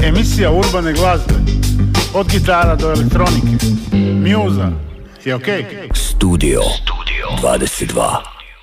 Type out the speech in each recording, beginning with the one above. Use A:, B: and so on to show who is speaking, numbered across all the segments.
A: Emisija urbane glazbe, od gitara do elektronike. Muza je ok.
B: Studio 22.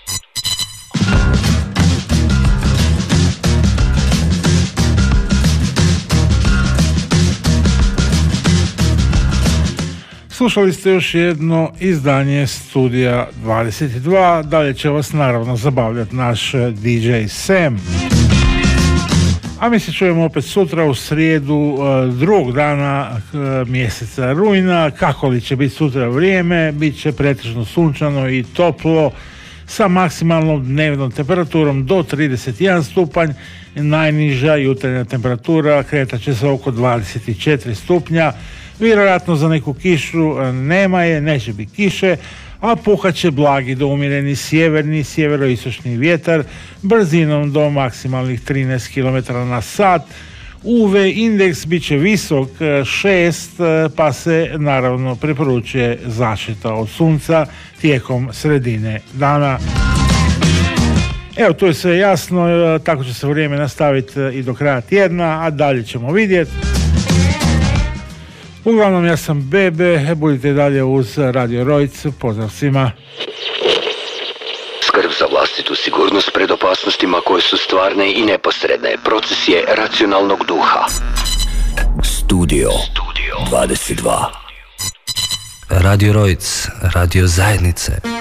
C: Slušali ste još jedno izdanje Studija 22. Dalje će vas naravno zabavljati naš DJ Sam. A mi se čujemo opet sutra u srijedu, drugog dana mjeseca rujna. Kako li će biti sutra vrijeme? Bit će pretežno sunčano i toplo sa maksimalnom dnevnom temperaturom do 31 stupanj. Najniža jutarnja temperatura kretat će se oko 24 stupnja. Vjerojatno za neku kišu nema je, neće biti kiše, a puhat će blagi do umjereni sjeverni, sjeveroistočni vjetar brzinom do maksimalnih 13 km na sat. UV indeks bit će visok 6, pa se naravno preporučuje zaštita od sunca tijekom sredine dana. Evo, tu je sve jasno, tako će se vrijeme nastaviti i do kraja tjedna, a dalje ćemo vidjeti. Uglavnom, ja sam Bebe, budite dalje uz Radio Rojc, pozdrav svima.
B: Skrb za vlastitu sigurnost pred opasnostima koje su stvarne i neposredne. Proces je racionalnog duha. Studio 22. Radio Rojc, radio zajednice.